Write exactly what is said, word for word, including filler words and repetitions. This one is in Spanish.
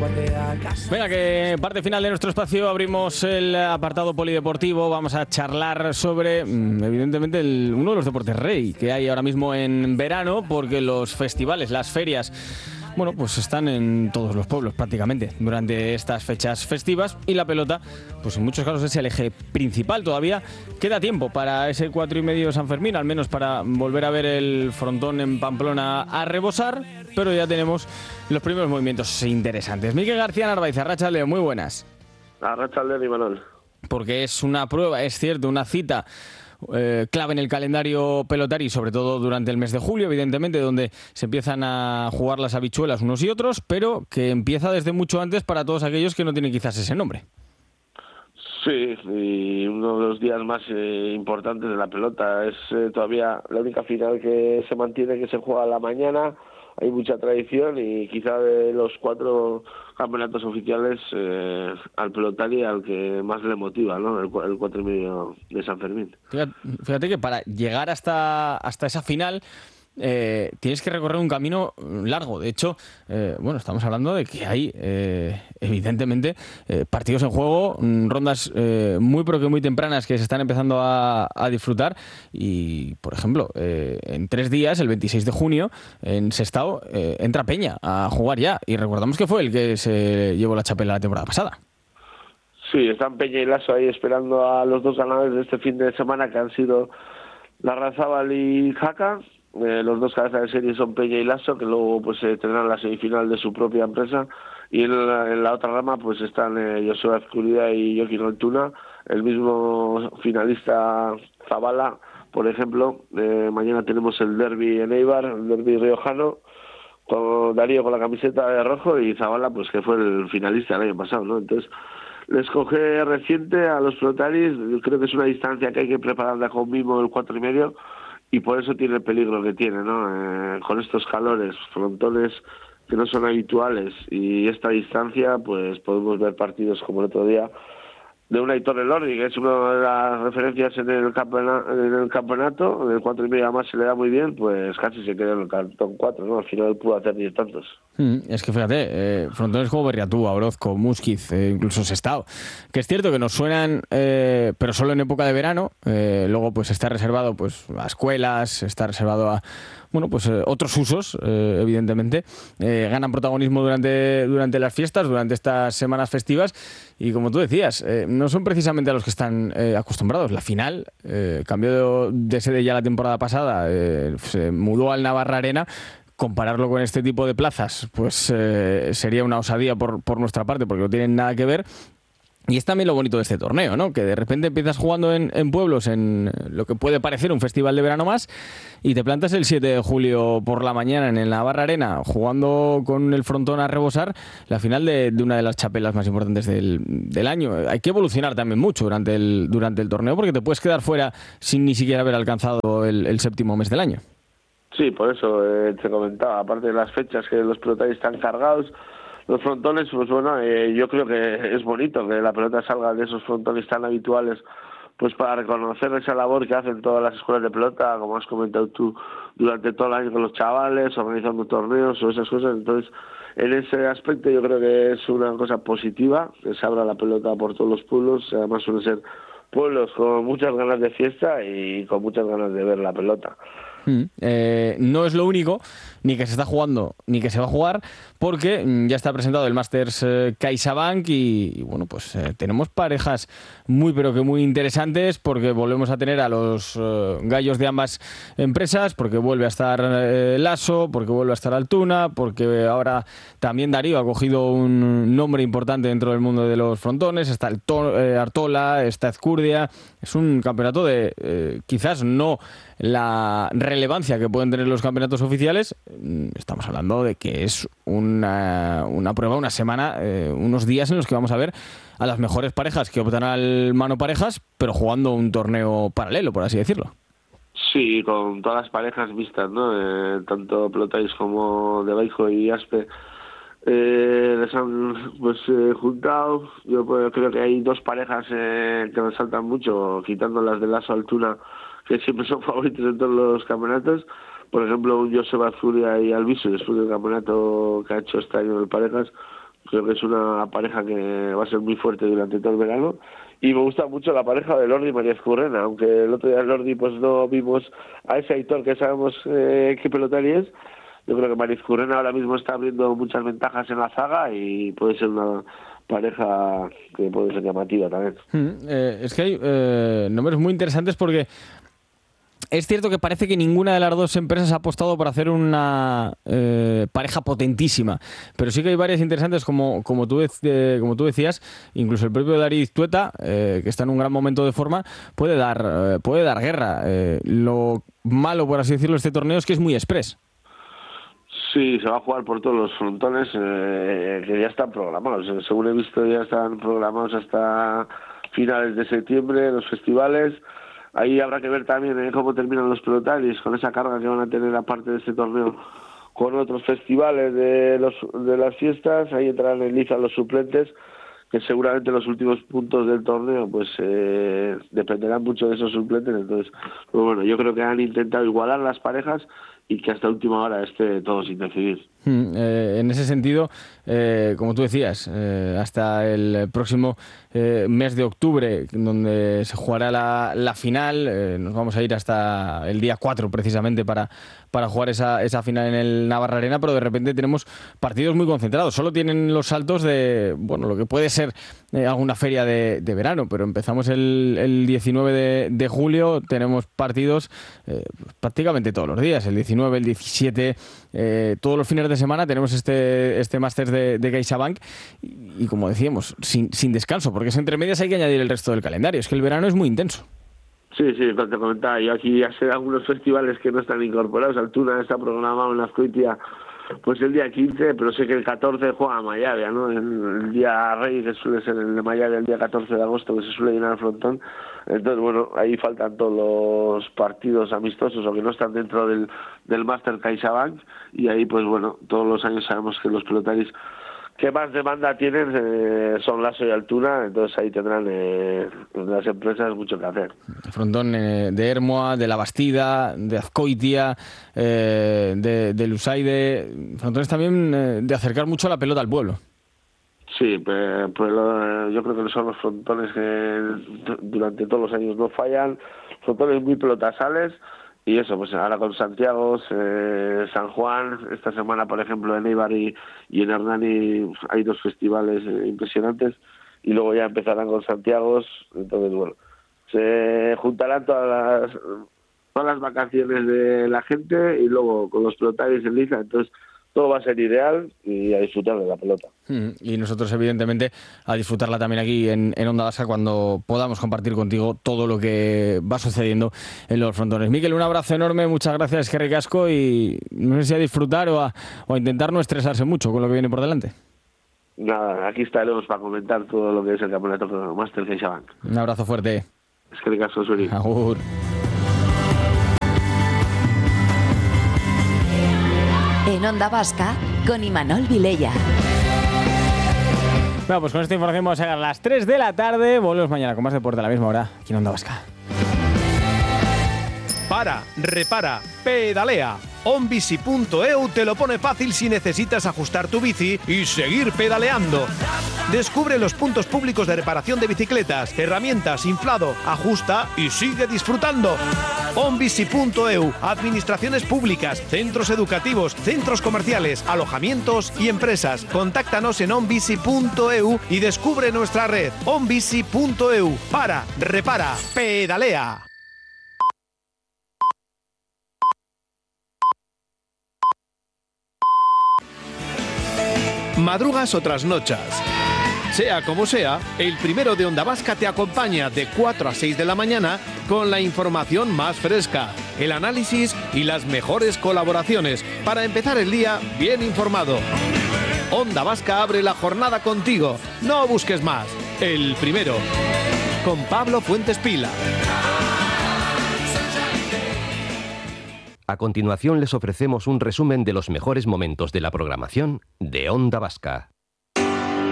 Venga, que parte final de nuestro espacio abrimos el apartado polideportivo. Vamos a charlar sobre, evidentemente, el, uno de los deportes rey que hay ahora mismo en verano, porque los festivales, las ferias, bueno, pues están en todos los pueblos prácticamente durante estas fechas festivas, y la pelota, pues en muchos casos es el eje principal. Todavía queda tiempo para ese cuatro y medio de San Fermín, al menos para volver a ver el frontón en Pamplona a rebosar, pero ya tenemos los primeros movimientos interesantes. Miguel García Narváez, arratsalde, muy buenas. Arratsalde, Imanol. Porque es una prueba, es cierto, una cita Eh, clave en el calendario pelotari, sobre todo durante el mes de julio, evidentemente, donde se empiezan a jugar las habichuelas unos y otros, pero que empieza desde mucho antes para todos aquellos que no tienen quizás ese nombre. Sí, y uno de los días más eh, importantes de la pelota. Es eh, todavía la única final que se mantiene, que se juega a la mañana. Hay mucha tradición y quizá de los cuatro campeonatos oficiales eh, al pelotari al que más le motiva, ¿no? El, el cuatro y medio de San Fermín. Fíjate, fíjate que para llegar hasta, hasta esa final eh, tienes que recorrer un camino largo. De hecho, eh, bueno, estamos hablando de que hay eh, evidentemente eh, partidos en juego, rondas eh, muy pero que muy tempranas que se están empezando a, a disfrutar, y por ejemplo eh, en tres días, el veintiséis de junio, en Sestao eh, entra Peña a jugar ya, y recordamos que fue el que se llevó la chapela la temporada pasada. Sí, están Peña y Lasso ahí esperando a los dos ganadores de este fin de semana, que han sido Larrazábal y Jaca. Eh, los dos cabezas de serie son Peña y Lasso, que luego pues eh, tendrán la semifinal de su propia empresa, y en la, en la otra rama pues están eh, Joseba Azcurdia y Joaquín Altuna. El mismo finalista Zabala, por ejemplo. Eh, mañana tenemos el derbi en Eibar, el derbi riojano, con Darío con la camiseta de rojo y Zabala, pues que fue el finalista el año pasado, ¿no? Entonces les coge reciente a los pelotaris. Yo creo que es una distancia que hay que prepararla con mimo el cuatro y medio, y por eso tiene el peligro que tiene, ¿no? Eh, con estos calores, frontones que no son habituales, y esta distancia, pues podemos ver partidos como el otro día de una Aitor Elordi, que es una de las referencias en el campeonato, en el campeonato, en el cuatro y medio además se le da muy bien, pues casi se queda en el cartón cuatro, ¿no? Al final pudo hacer diez tantos. Mm, es que fíjate, eh, frontones como Berriatúa, Orozco, Musquiz, eh, incluso Sestao, que es cierto que nos suenan, eh, pero solo en época de verano. Eh, luego pues está reservado pues a escuelas, está reservado a bueno pues eh, otros usos, eh, evidentemente. Eh, ganan protagonismo durante, durante las fiestas, durante estas semanas festivas, y como tú decías, eh, no son precisamente a los que están eh, acostumbrados. La final eh, cambió de, de sede ya la temporada pasada, eh, se mudó al Navarra Arena. Compararlo con este tipo de plazas, pues eh, sería una osadía por, por nuestra parte, porque no tienen nada que ver. Y es también lo bonito de este torneo, ¿no? Que de repente empiezas jugando en, en pueblos, en lo que puede parecer un festival de verano más, y te plantas el siete de julio por la mañana en el Navarra Arena, jugando con el frontón a rebosar la final de, de una de las chapelas más importantes del, del año. Hay que evolucionar también mucho durante el, durante el torneo, porque te puedes quedar fuera sin ni siquiera haber alcanzado el, el séptimo mes del año. Sí, por eso eh, te comentaba, aparte de las fechas que los pelotaris están cargados, los frontones, pues bueno, eh, yo creo que es bonito que la pelota salga de esos frontones tan habituales, pues para reconocer esa labor que hacen todas las escuelas de pelota, como has comentado tú, durante todo el año con los chavales, organizando torneos o esas cosas. Entonces, en ese aspecto yo creo que es una cosa positiva, que se abra la pelota por todos los pueblos. Además suelen ser pueblos con muchas ganas de fiesta y con muchas ganas de ver la pelota. Mm, eh, no es lo único, ni que se está jugando, ni que se va a jugar, porque mm, ya está presentado el Masters eh, CaixaBank, y, y bueno, pues eh, tenemos parejas muy pero que muy interesantes, porque volvemos a tener a los eh, gallos de ambas empresas, porque vuelve a estar eh, Lasso, porque vuelve a estar Altuna, porque ahora también Darío ha cogido un nombre importante dentro del mundo de los frontones. Está el to- eh, Artola, está Ezcurdia. Es un campeonato de eh, quizás no la relevancia que pueden tener los campeonatos oficiales. Estamos hablando de que es una, una prueba, una semana, eh, unos días en los que vamos a ver a las mejores parejas que optan al mano parejas, pero jugando un torneo paralelo, por así decirlo. Sí, con todas las parejas vistas, ¿no? Eh, tanto pelotaris como de Baijo y Aspe eh, les han pues eh, juntado. Yo pues, creo que hay dos parejas eh, que resaltan mucho, quitando las de Lasso Altuna, que siempre son favoritos en todos los campeonatos. Por ejemplo, un Joseba Azcurdia y Albizu, después del campeonato que ha hecho este año en el parejas, Creo que es una pareja que va a ser muy fuerte durante todo el verano. Y me gusta mucho la pareja de Lordi y María Ezcurrena, aunque el otro día Lordi pues no vimos a ese Aitor que sabemos eh, qué pelotari es. Yo creo que María Ezcurrena ahora mismo está abriendo muchas ventajas en la zaga y puede ser una pareja que puede ser llamativa también. Mm, eh, es que hay eh, números muy interesantes porque es cierto que parece que ninguna de las dos empresas ha apostado por hacer una eh, pareja potentísima, pero sí que hay varias interesantes, como, como, tú, eh, como tú decías, incluso el propio Darío Iztueta, eh, que está en un gran momento de forma, puede dar, eh, puede dar guerra. Eh, lo malo, por así decirlo, de este torneo es que es muy express. Sí, se va a jugar por todos los frontones eh, que ya están programados. Según he visto, ya están programados hasta finales de septiembre los festivales. Ahí habrá que ver también eh, cómo terminan los pelotaris con esa carga que van a tener aparte de este torneo con otros festivales de los de las fiestas. Ahí entrarán en liza los suplentes, que seguramente los últimos puntos del torneo pues eh, dependerán mucho de esos suplentes. Entonces, pues bueno, yo creo que han intentado igualar las parejas y que hasta última hora esté todo sin decidir. Mm, eh, en ese sentido, eh, como tú decías, eh, hasta el próximo eh, mes de octubre, donde se jugará la, la final, eh, nos vamos a ir hasta el día cuatro precisamente para, para jugar esa, esa final en el Navarra Arena, pero de repente tenemos partidos muy concentrados. Solo tienen los saltos de, bueno, lo que puede ser eh, alguna feria de, de verano, pero empezamos el, el diecinueve de, de julio, tenemos partidos eh, prácticamente todos los días, el diecinueve, el diecisiete, eh, todos los fines de semana tenemos este, este máster de, de CaixaBank y, y como decíamos, sin, sin descanso, porque es entre medias hay que añadir el resto del calendario, es que el verano es muy intenso. Sí, sí, te comentaba, yo aquí ya sé algunos festivales que no están incorporados. Altuna está programado en Azcoitia pues el día quince, pero sé que el catorce juega a Mayavia, ¿no? El, el día rey, que suele ser el de Mayavia, el día catorce de agosto, que se suele llenar el frontón. Entonces, bueno, ahí faltan todos los partidos amistosos o que no están dentro del, del Máster CaixaBank, y ahí, pues bueno, todos los años sabemos que los pelotaris que más demanda tienen eh, son Lasso y Altuna, entonces ahí tendrán eh, las empresas mucho que hacer. El frontón eh, de Hermoa, de La Bastida, de Azcoitia, eh, de, de Lusaide, frontones también eh, de acercar mucho la pelota al pueblo. Sí, pues, pues lo, yo creo que son los frontones que durante todos los años no fallan, frontones muy pelotasales. Y eso, pues ahora con Santiago, eh, San Juan, esta semana, por ejemplo, en Eibar y, y en Hernani hay dos festivales eh, impresionantes, y luego ya empezarán con Santiago. Entonces, bueno, se juntarán todas las, todas las vacaciones de la gente y luego con los pelotaris en liza, entonces todo va a ser ideal y a disfrutar de la pelota. Mm, y nosotros, evidentemente, a disfrutarla también aquí en, en Onda Vasca cuando podamos compartir contigo todo lo que va sucediendo en los frontones. Mikel, un abrazo enorme, muchas gracias, que ricasco, y no sé si a disfrutar o a, o a intentar no estresarse mucho con lo que viene por delante. Nada, aquí estaremos para comentar todo lo que es el campeonato Máster CaixaBank. Un abrazo fuerte. Es que ricasco, Suri. Agur. En Onda Vasca, con Imanol Vilella. Bueno, pues con esta información vamos a llegar a las tres de la tarde. Volvemos mañana con más deporte a la misma hora aquí en Onda Vasca. Para, repara, pedalea. onbici punto e u te lo pone fácil si necesitas ajustar tu bici y seguir pedaleando. Descubre los puntos públicos de reparación de bicicletas, herramientas, inflado, ajusta y sigue disfrutando. onbici punto e u, administraciones públicas, centros educativos, centros comerciales, alojamientos y empresas. Contáctanos en onbici punto e u y descubre nuestra red. onbici punto e u. Para, repara, pedalea. Madrugas o trasnochas. Sea como sea, el primero de Onda Vasca te acompaña de cuatro a seis de la mañana con la información más fresca, el análisis y las mejores colaboraciones para empezar el día bien informado. Onda Vasca abre la jornada contigo. No busques más. El primero. Con Pablo Fuentes Pila. A continuación les ofrecemos un resumen de los mejores momentos de la programación de Onda Vasca.